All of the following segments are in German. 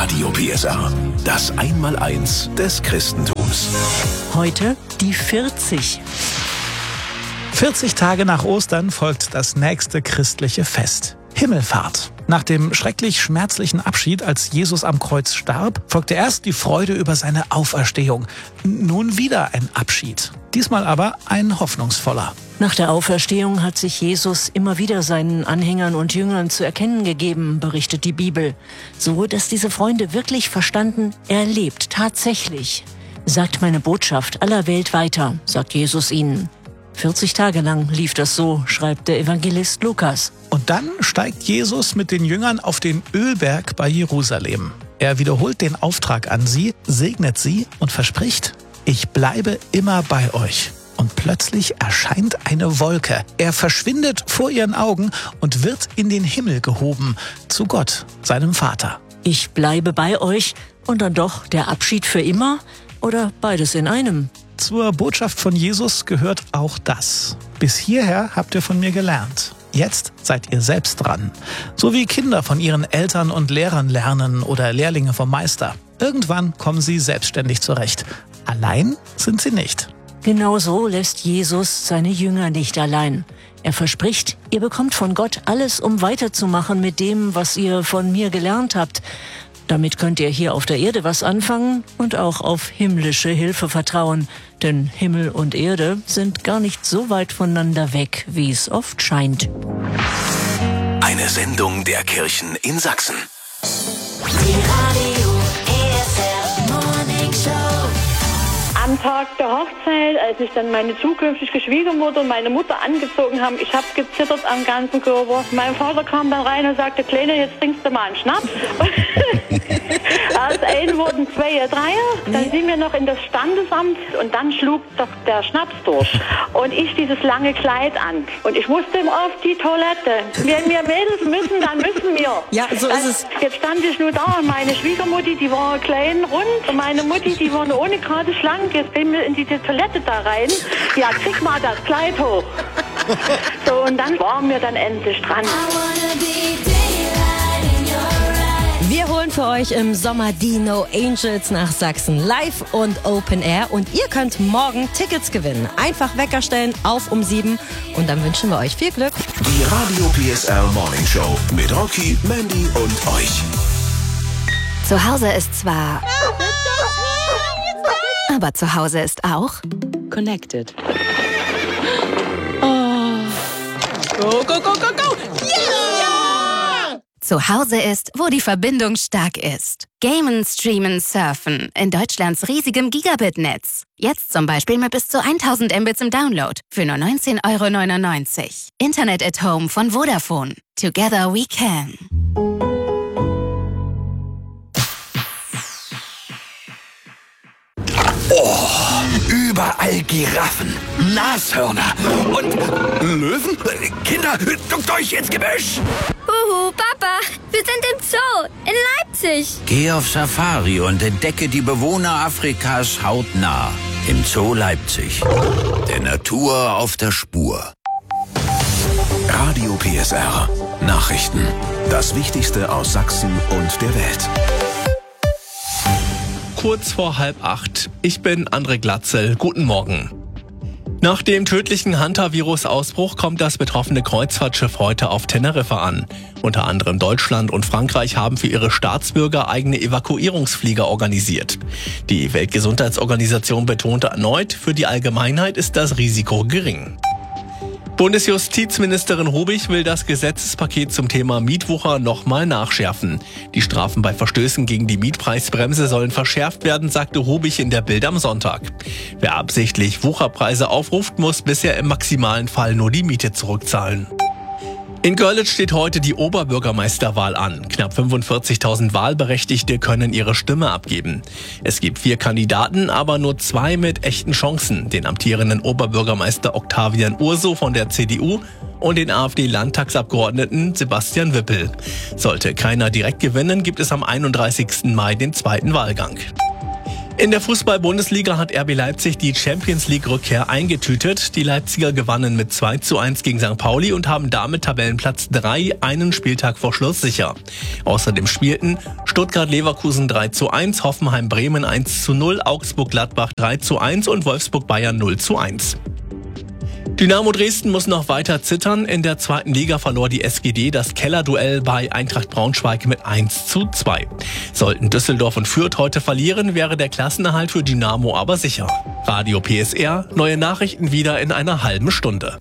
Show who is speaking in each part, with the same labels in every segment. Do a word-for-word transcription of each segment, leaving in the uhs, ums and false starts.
Speaker 1: Radio P S R, das Einmaleins des Christentums.
Speaker 2: Heute die vierzig.
Speaker 3: vierzig Tage nach Ostern folgt das nächste christliche Fest. Himmelfahrt. Nach dem schrecklich schmerzlichen Abschied, als Jesus am Kreuz starb, folgte erst die Freude über seine Auferstehung. Nun wieder ein Abschied. Diesmal aber ein hoffnungsvoller.
Speaker 2: Nach der Auferstehung hat sich Jesus immer wieder seinen Anhängern und Jüngern zu erkennen gegeben, berichtet die Bibel. So, dass diese Freunde wirklich verstanden, er lebt tatsächlich. Sagt meine Botschaft aller Welt weiter, sagt Jesus ihnen. vierzig Tage lang lief das so, schreibt der Evangelist Lukas.
Speaker 3: Und dann steigt Jesus mit den Jüngern auf den Ölberg bei Jerusalem. Er wiederholt den Auftrag an sie, segnet sie und verspricht: Ich bleibe immer bei euch. Und plötzlich erscheint eine Wolke. Er verschwindet vor ihren Augen und wird in den Himmel gehoben, zu Gott, seinem Vater.
Speaker 2: Ich bleibe bei euch und dann doch der Abschied für immer oder beides in einem?
Speaker 3: Zur Botschaft von Jesus gehört auch das. Bis hierher habt ihr von mir gelernt. Jetzt seid ihr selbst dran. So wie Kinder von ihren Eltern und Lehrern lernen oder Lehrlinge vom Meister. Irgendwann kommen sie selbstständig zurecht. Allein sind sie nicht.
Speaker 2: Genau so lässt Jesus seine Jünger nicht allein. Er verspricht, ihr bekommt von Gott alles, um weiterzumachen mit dem, was ihr von mir gelernt habt. Damit könnt ihr hier auf der Erde was anfangen und auch auf himmlische Hilfe vertrauen. Denn Himmel und Erde sind gar nicht so weit voneinander weg, wie es oft scheint.
Speaker 1: Eine Sendung der Kirchen in Sachsen.
Speaker 4: Am Tag der Hochzeit, als ich dann meine zukünftige Schwiegermutter und meine Mutter angezogen haben, ich habe gezittert am ganzen Körper. Mein Vater kam dann rein und sagte: Kleine, jetzt trinkst du mal einen Schnaps. Aus einem wurden zwei, drei. Dann sind wir noch in das Standesamt und dann schlug doch der Schnaps durch. Und ich dieses lange Kleid an. Und ich musste auf die Toilette. Wenn wir Mädels müssen, dann müssen wir.
Speaker 2: Ja, so ist
Speaker 4: also,
Speaker 2: es.
Speaker 4: Jetzt stand ich nur da und meine Schwiegermutti, die war klein, rund. Und meine Mutti, die war nur ohne gerade schlank. Jetzt bin ich in die Toilette da rein. Ja, krieg mal das Kleid hoch. So, und dann waren wir dann endlich dran.
Speaker 5: Wir holen für euch im Sommer die No Angels nach Sachsen live und Open Air und ihr könnt morgen Tickets gewinnen. Einfach Wecker stellen auf um sieben und dann wünschen wir euch viel Glück.
Speaker 1: Die Radio P S R Morning Show mit Rocky, Mandy und euch.
Speaker 6: Zu Hause ist zwar... Aber zu Hause ist auch...
Speaker 2: Connected.
Speaker 5: Go, go, go, go, go!
Speaker 6: Ja! Zu Hause ist, wo die Verbindung stark ist. Gamen, streamen, surfen in Deutschlands riesigem Gigabit-Netz. Jetzt zum Beispiel mit bis zu tausend Mbits im Download für nur neunzehn Euro neunundneunzig. Internet at Home von Vodafone. Together we can.
Speaker 1: Oh, überall Giraffen, Nashörner und Löwen. Kinder, duckt euch ins Gebüsch.
Speaker 7: Huhu, Papa, wir sind im Zoo in Leipzig.
Speaker 8: Geh auf Safari und entdecke die Bewohner Afrikas hautnah. Im Zoo Leipzig. Der Natur auf der Spur.
Speaker 1: Radio P S R. Nachrichten. Das Wichtigste aus Sachsen und der Welt.
Speaker 9: Kurz vor halb acht. Ich bin André Glatzel. Guten Morgen. Nach dem tödlichen Hantavirus-Ausbruch kommt das betroffene Kreuzfahrtschiff heute auf Teneriffa an. Unter anderem Deutschland und Frankreich haben für ihre Staatsbürger eigene Evakuierungsflieger organisiert. Die Weltgesundheitsorganisation betonte erneut, für die Allgemeinheit ist das Risiko gering. Bundesjustizministerin Rubich will das Gesetzespaket zum Thema Mietwucher nochmal nachschärfen. Die Strafen bei Verstößen gegen die Mietpreisbremse sollen verschärft werden, sagte Rubich in der Bild am Sonntag. Wer absichtlich Wucherpreise aufruft, muss bisher im maximalen Fall nur die Miete zurückzahlen. In Görlitz steht heute die Oberbürgermeisterwahl an. Knapp fünfundvierzigtausend Wahlberechtigte können ihre Stimme abgeben. Es gibt vier Kandidaten, aber nur zwei mit echten Chancen. Den amtierenden Oberbürgermeister Octavian Urso von der C D U und den AfD-Landtagsabgeordneten Sebastian Wippel. Sollte keiner direkt gewinnen, gibt es am einunddreißigsten Mai den zweiten Wahlgang. In der Fußball-Bundesliga hat R B Leipzig die Champions-League-Rückkehr eingetütet. Die Leipziger gewannen mit zwei zu eins gegen Sankt Pauli und haben damit Tabellenplatz drei einen Spieltag vor Schluss sicher. Außerdem spielten Stuttgart-Leverkusen drei zu eins, Hoffenheim-Bremen eins zu null, Augsburg-Gladbach drei zu eins und Wolfsburg-Bayern null zu eins. Dynamo Dresden muss noch weiter zittern. In der zweiten Liga verlor die S G D das Kellerduell bei Eintracht Braunschweig mit eins zu zwei. Sollten Düsseldorf und Fürth heute verlieren, wäre der Klassenerhalt für Dynamo aber sicher. Radio P S R, neue Nachrichten wieder in einer halben Stunde.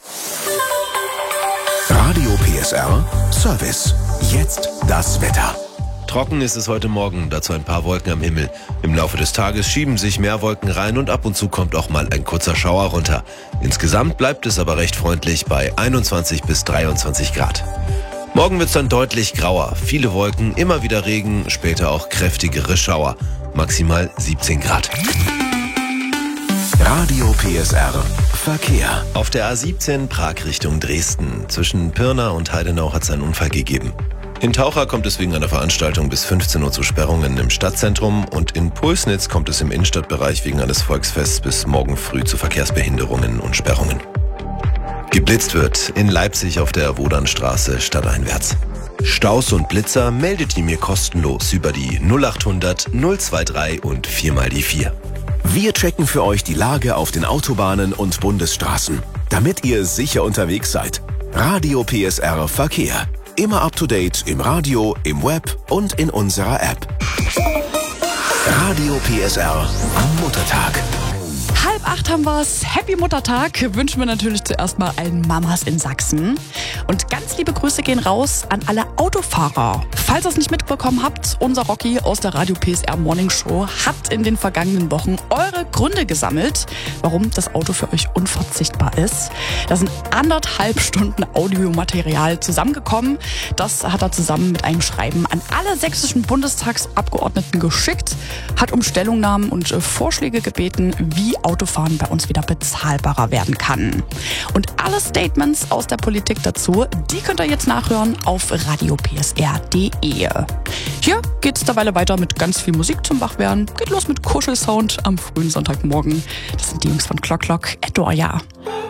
Speaker 1: Radio P S R Service. Jetzt das Wetter.
Speaker 10: Trocken ist es heute Morgen, dazu ein paar Wolken am Himmel. Im Laufe des Tages schieben sich mehr Wolken rein und ab und zu kommt auch mal ein kurzer Schauer runter. Insgesamt bleibt es aber recht freundlich bei einundzwanzig bis dreiundzwanzig Grad. Morgen wird es dann deutlich grauer. Viele Wolken, immer wieder Regen, später auch kräftigere Schauer. Maximal siebzehn Grad.
Speaker 1: Radio P S R Verkehr.
Speaker 10: Auf der A siebzehn Prag Richtung Dresden. Zwischen Pirna und Heidenau hat es einen Unfall gegeben. In Taucher kommt es wegen einer Veranstaltung bis fünfzehn Uhr zu Sperrungen im Stadtzentrum und in Pulsnitz kommt es im Innenstadtbereich wegen eines Volksfests bis morgen früh zu Verkehrsbehinderungen und Sperrungen. Geblitzt wird in Leipzig auf der Wodanstraße stadteinwärts. Staus und Blitzer meldet ihr mir kostenlos über die null acht hundert null drei und vier mal die vier.
Speaker 1: Wir checken für euch die Lage auf den Autobahnen und Bundesstraßen, damit ihr sicher unterwegs seid. Radio P S R Verkehr. Immer up to date im Radio, im Web und in unserer App. Radio P S R am Muttertag.
Speaker 11: Halb acht haben wir's. Happy Muttertag wünschen wir natürlich zuerst mal allen Mamas in Sachsen. Und ganz liebe Grüße gehen raus an alle Autofahrer. Falls ihr es nicht mitbekommen habt, unser Rocky aus der Radio P S R Morning Show hat in den vergangenen Wochen eure Gründe gesammelt, warum das Auto für euch unverzichtbar ist. Da sind anderthalb Stunden Audiomaterial zusammengekommen. Das hat er zusammen mit einem Schreiben an alle sächsischen Bundestagsabgeordneten geschickt, hat um Stellungnahmen und Vorschläge gebeten, wie Autofahren bei uns wieder bezahlbarer werden kann. Und alle Statements aus der Politik dazu, die könnt ihr jetzt nachhören auf radio p s r punkt d e. Hier geht's derweil weiter mit ganz viel Musik zum Wachwerden. Geht los mit Kuschelsound am frühen Sonntagmorgen. Das sind die Jungs von Clock Clock, Adore Ya.